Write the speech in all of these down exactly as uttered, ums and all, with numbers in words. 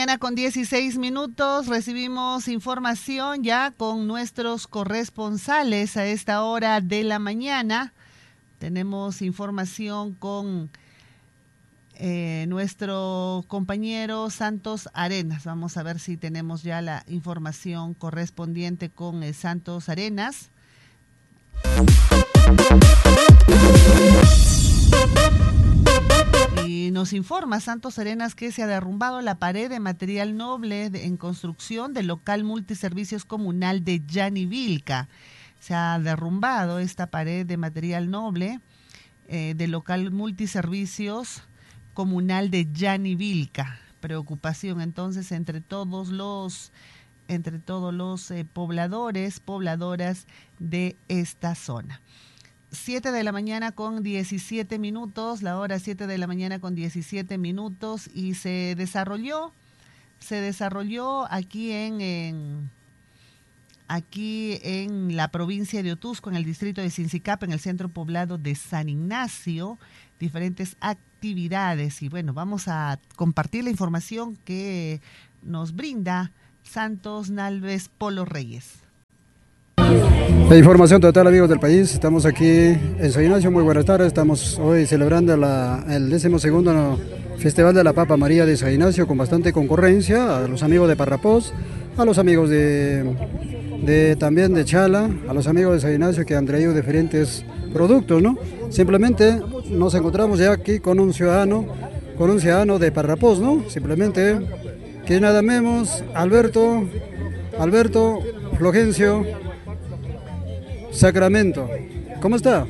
mañana con dieciséis minutos recibimos información ya con nuestros corresponsales a esta hora de la mañana. Tenemos información con eh, nuestro compañero Santos Arenas. Vamos a ver si tenemos ya la información correspondiente con eh, Santos Arenas. Y nos informa Santos Arenas que se ha derrumbado la pared de material noble de, en construcción del local multiservicios comunal de Yanivilca. Se ha derrumbado esta pared de material noble eh, del local multiservicios comunal de Yanivilca. Preocupación entonces entre todos los entre todos los eh, pobladores, pobladoras de esta zona. siete de la mañana con diecisiete minutos, la hora siete de la mañana con diecisiete minutos, y se desarrolló, se desarrolló aquí en, en aquí en la provincia de Otuzco, en el distrito de Sincicapa, en el centro poblado de San Ignacio, diferentes actividades. Y bueno, vamos a compartir la información que nos brinda Santos Nalves Polo Reyes. La información total, amigos del país, estamos aquí en San Ignacio, muy buenas tardes, estamos hoy celebrando la, el décimo segundo Festival de la Papa María de San Ignacio con bastante concurrencia, a los amigos de Parrapós, a los amigos de, de también de Chala, a los amigos de San Ignacio que han traído diferentes productos, ¿no? Simplemente nos encontramos ya aquí con un ciudadano, con un ciudadano de Parrapós, ¿no? Simplemente que nada menos, Alberto, Alberto Flogencio Sacramento. ¿Cómo está,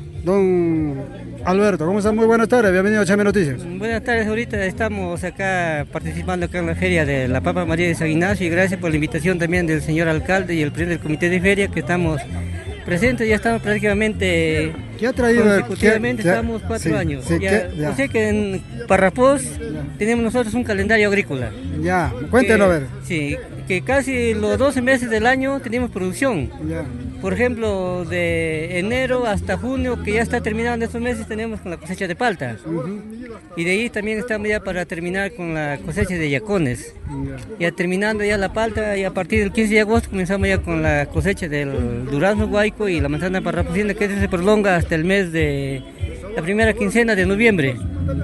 don Alberto? ¿Cómo está? Muy buenas tardes, bienvenido a Chame Noticias. Buenas tardes, ahorita estamos acá participando acá en la feria de la Papa María de San Ignacio y gracias por la invitación también del señor alcalde y el presidente del comité de feria que estamos presentes, ya estamos prácticamente ¿Qué ha traído? consecutivamente, ¿Qué, estamos cuatro sí, años. Sí, ya, ¿qué, ya. O sea que en Parrapós tenemos nosotros un calendario agrícola. Ya, cuéntenos a ver. Sí, que casi los doce meses del año tenemos producción. Ya. Por ejemplo, de enero hasta junio, que ya está terminando estos meses, tenemos con la cosecha de palta. Uh-huh. Y de ahí también estamos ya para terminar con la cosecha de yacones. Ya terminando ya la palta, y a partir del quince de agosto comenzamos ya con la cosecha del durazno guayco y la manzana parrapocina, que se prolonga hasta el mes de la primera quincena de noviembre.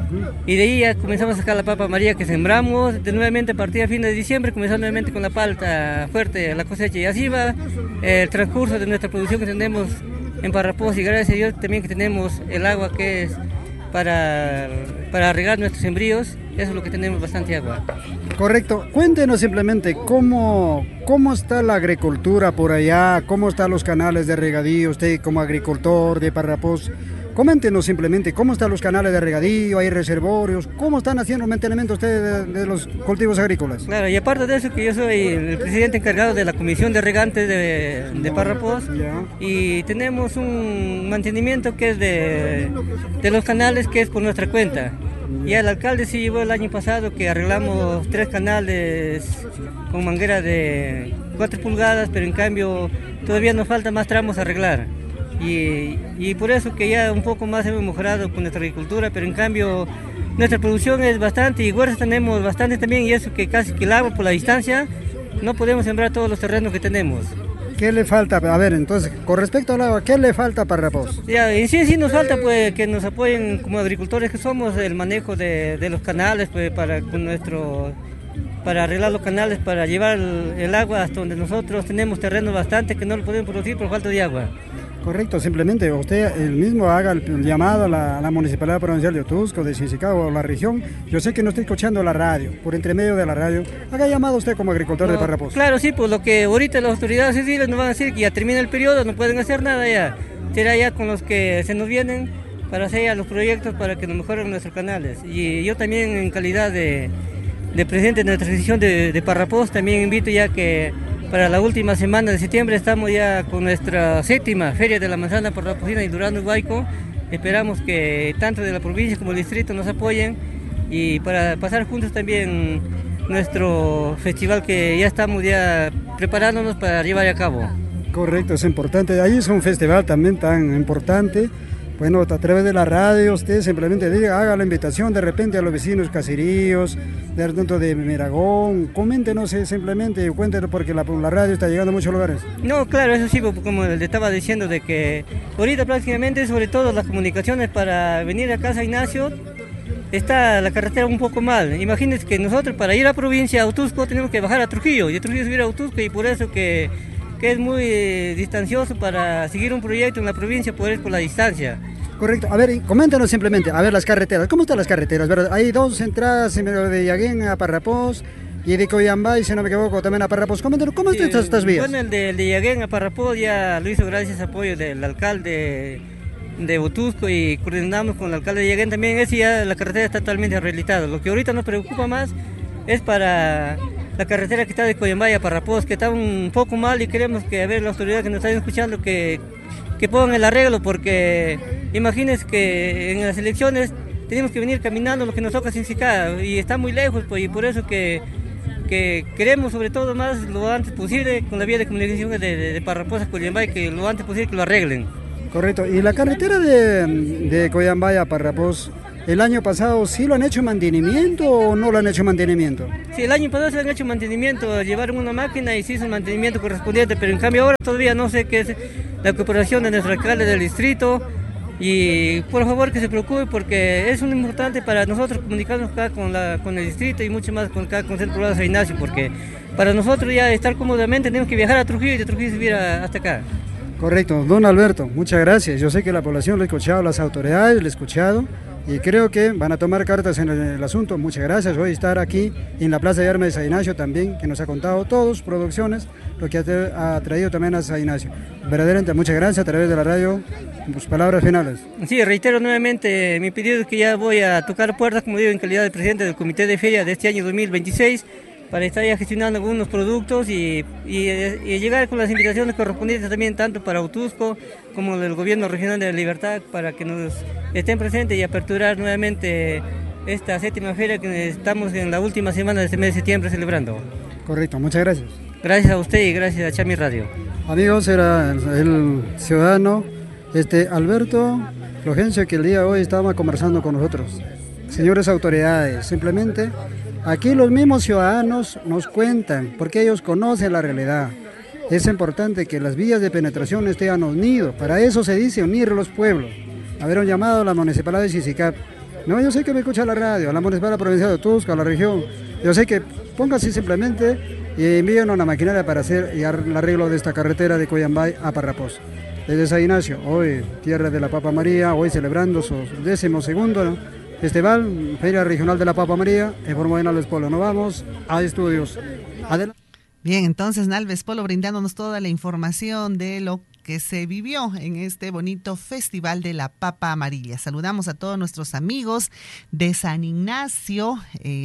Y de ahí ya comenzamos a sacar la papa María que sembramos, de nuevamente a partir de fin de diciembre comenzamos nuevamente con la palta fuerte, la cosecha, y así va el transcurso de nuestra producción que tenemos en Parrapós, y gracias a Dios también que tenemos el agua que es para, para regar nuestros sembríos, eso es lo que tenemos, bastante agua. Correcto, cuéntenos simplemente cómo, cómo está la agricultura por allá, cómo están los canales de regadío, usted como agricultor de Parrapós. Coméntenos simplemente cómo están los canales de regadío, hay reservorios, cómo están haciendo el mantenimiento ustedes de, de los cultivos agrícolas. Claro, y aparte de eso que yo soy el presidente encargado de la Comisión de Regantes de, de Parrapós, y tenemos un mantenimiento que es de, de los canales que es por nuestra cuenta. Y el alcalde sí llevó el año pasado que arreglamos tres canales con manguera de cuatro pulgadas, pero en cambio todavía nos falta más tramos a arreglar. Y, y por eso que ya un poco más hemos mejorado con nuestra agricultura, pero en cambio nuestra producción es bastante, y huertas tenemos bastante también, y eso que casi que el agua por la distancia no podemos sembrar todos los terrenos que tenemos. ¿Qué le falta? A ver, entonces, con respecto al agua, ¿qué le falta para Parrapós? Ya, en sí, sí nos falta pues que nos apoyen como agricultores que somos, el manejo de, de los canales, pues para con nuestro para arreglar los canales, para llevar el, el agua hasta donde nosotros tenemos terrenos bastante que no lo podemos producir por falta de agua. Correcto, simplemente usted el mismo haga el llamado a la, a la Municipalidad Provincial de Otuzco, de Sincicapa o la región. Yo sé que no está escuchando la radio, por entre medio de la radio, haga llamado usted como agricultor no, de Parrapós. Claro, sí, pues lo que ahorita las autoridades civiles nos van a decir que ya termina el periodo, no pueden hacer nada ya. Será ya con los que se nos vienen para hacer ya los proyectos para que nos mejoren nuestros canales. Y yo también en calidad de, de presidente de nuestra sección de, de Parrapós también invito ya que para la última semana de septiembre estamos ya con nuestra séptima Feria de la Manzana Parrapocina y Durazno Guayco. Esperamos que tanto de la provincia como el distrito nos apoyen y para pasar juntos también nuestro festival que ya estamos ya preparándonos para llevar a cabo. Correcto, es importante. Ahí es un festival también tan importante Bueno, a través de la radio, usted simplemente diga, haga la invitación de repente a los vecinos caseríos, de tanto de Miragón, coméntenos eh, simplemente, cuéntenos porque la, la radio está llegando a muchos lugares. No, claro, eso sí, como le estaba diciendo, de que ahorita prácticamente, sobre todo las comunicaciones para venir a casa Ignacio, está la carretera un poco mal. Imagínense que nosotros para ir a provincia a Otuzco tenemos que bajar a Trujillo, y de Trujillo subir a Otuzco, y por eso que, que es muy eh, distancioso para seguir un proyecto en la provincia, por, por la distancia. Correcto. A ver, coméntanos simplemente, a ver las carreteras, ¿cómo están las carreteras? ¿Verdad? Hay dos entradas de Yaguén a Parrapós y de Coyambay, si no me equivoco, también a Parrapós. Coméntanos, ¿cómo están sí, estas, estas vías? Bueno, el de, el de Yaguén a Parrapós ya lo hizo gracias al apoyo del alcalde de Otuzco y coordinamos con el alcalde de Yaguén también. Ese ya la carretera está totalmente rehabilitada. Lo que ahorita nos preocupa más es para la carretera que está de Coyambay a Parrapós, que está un poco mal y queremos que, a ver, las autoridades que nos están escuchando que, que pongan el arreglo, porque imagínense que en las elecciones tenemos que venir caminando lo que nos toca sin Sica y está muy lejos, pues, y por eso que, que queremos sobre todo más lo antes posible con la vía de comunicación de, de, de Parrapós a Coyambay, que lo antes posible que lo arreglen. Correcto. ¿Y la carretera de, de Coyambay a Parrapós, el año pasado sí lo han hecho mantenimiento o no lo han hecho mantenimiento? Sí, el año pasado se han hecho mantenimiento, llevaron una máquina y se hizo el mantenimiento correspondiente, pero en cambio ahora todavía no sé qué es la cooperación de nuestro alcalde del distrito, y por favor que se preocupe porque es muy importante para nosotros comunicarnos acá con, la, con el distrito y mucho más con, acá, con el Centro Poblado de San Ignacio, porque para nosotros ya estar cómodamente tenemos que viajar a Trujillo y de Trujillo subir a, hasta acá. Correcto, don Alberto, muchas gracias. Yo sé que la población lo ha escuchado, las autoridades lo han escuchado y creo que van a tomar cartas en el, en el asunto. Muchas gracias. Hoy estar aquí en la Plaza de Armas de San Ignacio también, que nos ha contado todos, producciones, lo que ha, ha traído también a San Ignacio. Verdaderamente, muchas gracias a través de la radio. Tus palabras finales. Sí, reitero nuevamente mi pedido, que ya voy a tocar puertas, como digo, en calidad de presidente del Comité de Feria de este año dos mil veintiséis, para estar ya gestionando algunos productos y, y, y llegar con las invitaciones correspondientes también tanto para Otuzco como del Gobierno Regional de la Libertad, para que nos estén presentes y aperturar nuevamente esta séptima feria que estamos en la última semana de este mes de septiembre celebrando. Correcto, muchas gracias. Gracias a usted y gracias a Chami Radio. Amigos, era el, el ciudadano este Alberto Flogencio, que el día de hoy estaba conversando con nosotros. Señores autoridades, simplemente aquí los mismos ciudadanos nos cuentan, porque ellos conocen la realidad. Es importante que las vías de penetración estén unidas. Para eso se dice unir los pueblos. Haber un llamado a la municipalidad de Sisicap. No, yo sé que me escucha la radio, a la municipalidad provincial de Otuzco, a la región. Yo sé que póngase simplemente y envíen una maquinaria para hacer el arreglo de esta carretera de Coyambay a Parrapós. Desde San Ignacio, hoy tierra de la Papa María, hoy celebrando su décimo segundo, ¿no?, Festival, Feria Regional de la Papa María, en Formosa de Nalves Polo. Nos vamos a estudios. Adelante. Bien, entonces Nalves Polo brindándonos toda la información de lo que se vivió en este bonito Festival de la Papa Amarilla. Saludamos a todos nuestros amigos de San Ignacio. Eh,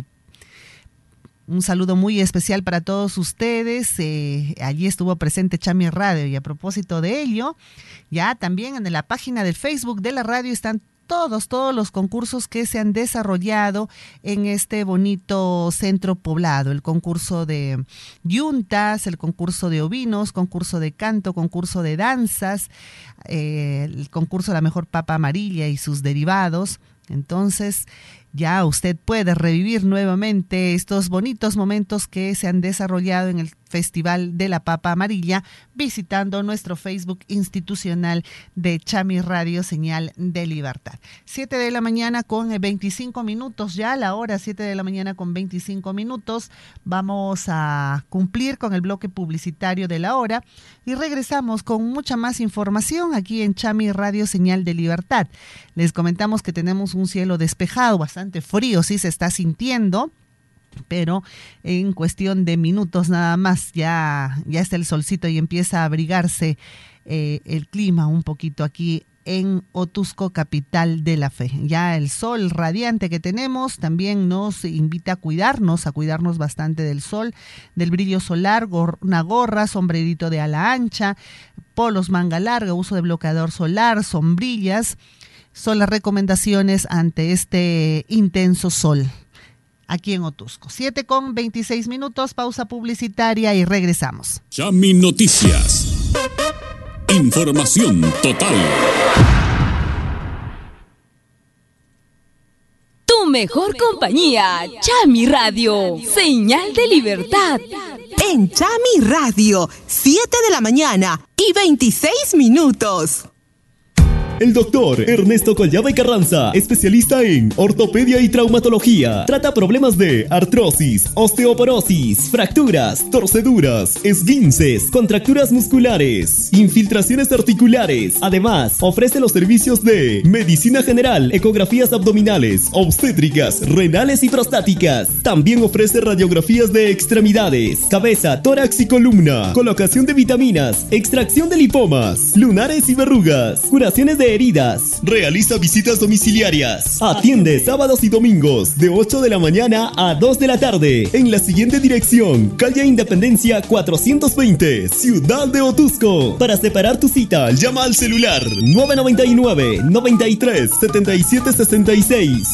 un saludo muy especial para todos ustedes. Eh, allí estuvo presente Chami Radio y a propósito de ello, ya también en la página del Facebook de la radio están todos, todos los concursos que se han desarrollado en este bonito centro poblado. El concurso de yuntas, el concurso de ovinos, concurso de canto, concurso de danzas, eh, el concurso de la mejor papa amarilla y sus derivados. Entonces, ya usted puede revivir nuevamente estos bonitos momentos que se han desarrollado en el Festival de la Papa Amarilla, visitando nuestro Facebook institucional de Chami Radio, Señal de Libertad. siete de la mañana con veinticinco minutos, ya a la hora siete de la mañana con veinticinco minutos. Vamos a cumplir con el bloque publicitario de la hora y regresamos con mucha más información aquí en Chami Radio, Señal de Libertad. Les comentamos que tenemos un cielo despejado, bastante frío, sí se está sintiendo, pero en cuestión de minutos nada más ya, ya está el solcito y empieza a abrigarse eh, el clima un poquito aquí en Otuzco, capital de la fe. Ya el sol radiante que tenemos también nos invita a cuidarnos, a cuidarnos bastante del sol, del brillo solar, gor- una gorra, sombrerito de ala ancha, polos manga larga, uso de bloqueador solar, sombrillas, son las recomendaciones ante este intenso sol aquí en Otuzco. siete con veintiséis minutos, pausa publicitaria y regresamos. Chami Noticias. Información total. mejor compañía, Chami Radio, señal de libertad. En Chami Radio, siete de la mañana y veintiséis minutos. El doctor Ernesto Collada y Carranza, especialista en ortopedia y traumatología. Trata problemas de artrosis, osteoporosis, fracturas, torceduras, esguinces, contracturas musculares, infiltraciones articulares. Además, ofrece los servicios de medicina general, ecografías abdominales, obstétricas, renales y prostáticas. También ofrece radiografías de extremidades, cabeza, tórax y columna, colocación de vitaminas, extracción de lipomas, lunares y verrugas, curaciones de heridas. Realiza visitas domiciliarias. Atiende sábados y domingos de ocho de la mañana a dos de la tarde en la siguiente dirección: calle Independencia cuatrocientos veinte, Ciudad de Otusco. Para separar tu cita, llama al celular nueve nueve nueve, noventa y tres, setenta y siete sesenta y seis.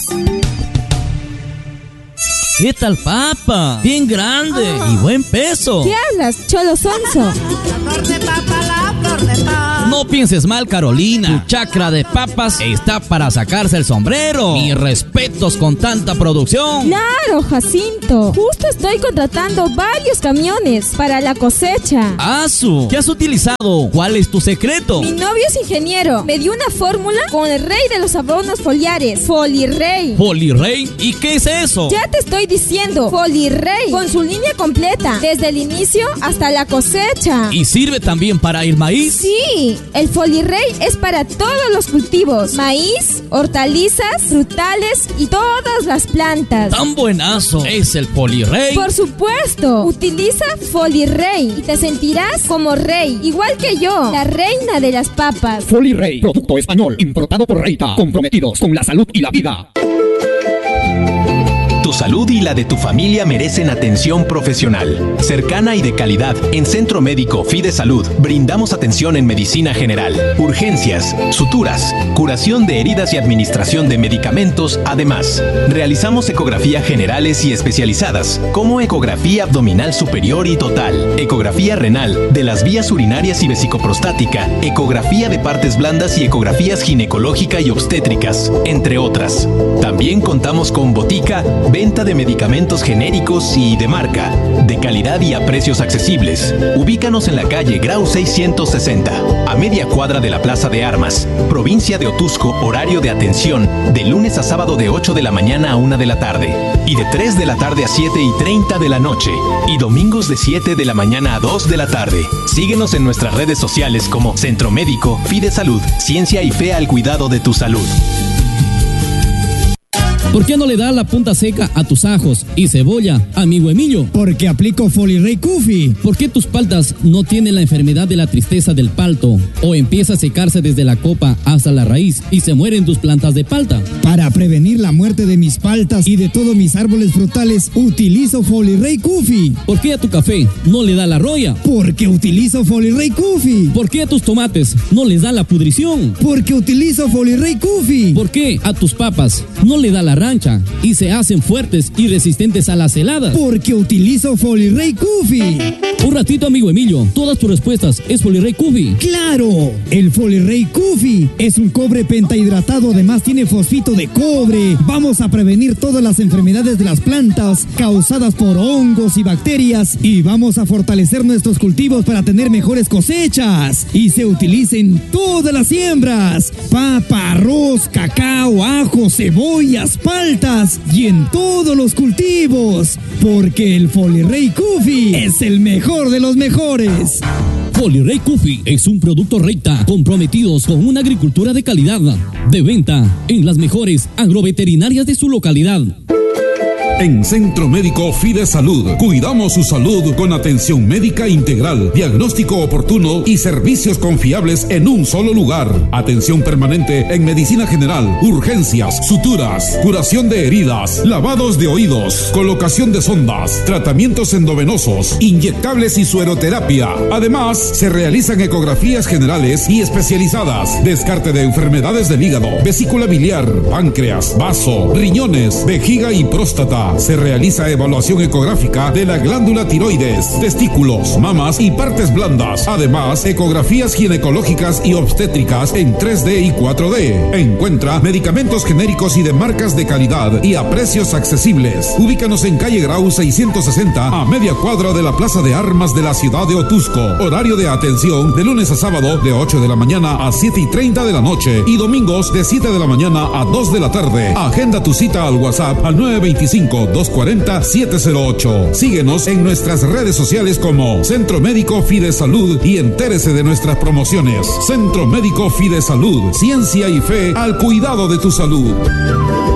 ¿Qué tal, papa? Bien grande oh. y buen peso. ¿Qué hablas, cholo sonso? La flor de papa, la flor de papa. No pienses mal, Carolina. Tu chacra de papas está para sacarse el sombrero. Mis respetos con tanta producción. Claro, Jacinto. Justo estoy contratando varios camiones para la cosecha. ¡Asu! ¿Qué has utilizado? ¿Cuál es tu secreto? Mi novio es ingeniero. Me dio una fórmula con el rey de los abonos foliares, Folirrey. ¿Folirrey? ¿Y qué es eso? Ya te estoy diciendo, Folirrey, con su línea completa, desde el inicio hasta la cosecha. ¿Y sirve también para el maíz? Sí, el Folirrey es para todos los cultivos: maíz, hortalizas, frutales y todas las plantas. ¡Tan buenazo es el Folirrey! Por supuesto, utiliza Folirrey y te sentirás como rey, igual que yo, la reina de las papas. Folirrey, producto español, importado por Reita, comprometidos con la salud y la vida. Tu salud y la de tu familia merecen atención profesional, cercana y de calidad. En Centro Médico Fide Salud brindamos atención en medicina general, urgencias, suturas, curación de heridas y administración de medicamentos. Además, realizamos ecografías generales y especializadas, como ecografía abdominal superior y total, ecografía renal, de las vías urinarias y vesicoprostática, ecografía de partes blandas y ecografías ginecológica y obstétricas, entre otras. También contamos con botica, venta de medicamentos genéricos y de marca, de calidad y a precios accesibles. Ubícanos en la calle Grau seiscientos sesenta, a media cuadra de la Plaza de Armas, provincia de Otusco. Horario de atención de lunes a sábado de ocho de la mañana a una de la tarde y de tres de la tarde a siete y treinta de la noche, y domingos de siete de la mañana a dos de la tarde. Síguenos en nuestras redes sociales como Centro Médico Fide Salud, ciencia y fe al cuidado de tu salud. ¿Por qué no le das la punta seca a tus ajos y cebolla, amigo Emilio? Porque aplico Folirrey Kufi. ¿Por qué tus paltas no tienen la enfermedad de la tristeza del palto? ¿O empieza a secarse desde la copa hasta la raíz y se mueren tus plantas de palta? Para prevenir la muerte de mis paltas y de todos mis árboles frutales, utilizo Folirrey Kufi. ¿Por qué a tu café no le da la roya? Porque utilizo Folirrey Kufi. ¿Por qué a tus tomates no les da la pudrición? Porque utilizo Folirrey Kufi. ¿Por qué a tus papas no le da la rancha y se hacen fuertes y resistentes a las heladas? Porque utilizo Folirrey Kufi. Un ratito, amigo Emilio, todas tus respuestas es Folirrey Kufi. ¡Claro! El Folirrey Kufi es un cobre pentahidratado, además tiene fosfito de cobre. Vamos a prevenir todas las enfermedades de las plantas causadas por hongos y bacterias, y vamos a fortalecer nuestros cultivos para tener mejores cosechas. Y se utiliza en todas las siembras: papa, arroz, cacao, ajo, cebollas, paltas y en todos los cultivos, porque el Folirrey Kufi es el mejor de los mejores. Folirrey Kufi es un producto Reita, comprometidos con una agricultura de calidad, de venta en las mejores agroveterinarias de su localidad. En Centro Médico Fide Salud, cuidamos su salud con atención médica integral, diagnóstico oportuno y servicios confiables en un solo lugar. Atención permanente en medicina general, urgencias, suturas, curación de heridas, lavados de oídos, colocación de sondas, tratamientos endovenosos, inyectables y sueroterapia. Además, se realizan ecografías generales y especializadas, descarte de enfermedades del hígado, vesícula biliar, páncreas, vaso, riñones, vejiga y próstata. Blanca. Se realiza evaluación ecográfica de la glándula tiroides, testículos, mamas y partes blandas. Además, ecografías ginecológicas y obstétricas en tres D y cuatro D. Encuentra medicamentos genéricos y de marcas de calidad y a precios accesibles. Ubícanos en calle Grau seiscientos sesenta, a media cuadra de la Plaza de Armas de la ciudad de Otusco. Horario de atención de lunes a sábado de ocho de la mañana a siete y treinta de la noche y domingos de siete de la mañana a dos de la tarde. Agenda tu cita al WhatsApp al nueve veinticinco, doscientos cuarenta, setecientos ocho. Síguenos en nuestras redes sociales como Centro Médico Fidesalud y entérese de nuestras promociones. Centro Médico Fidesalud, ciencia y fe al cuidado de tu salud.